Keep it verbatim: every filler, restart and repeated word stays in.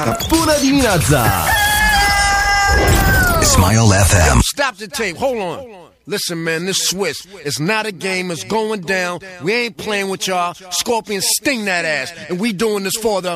Kapuna di Minazza. Ismail F M. Stop the tape. Hold on. Listen, man, this Swiss, it's not a game. It's going down. We ain't playing with y'all. Scorpion, sting that ass. And we doing this for the...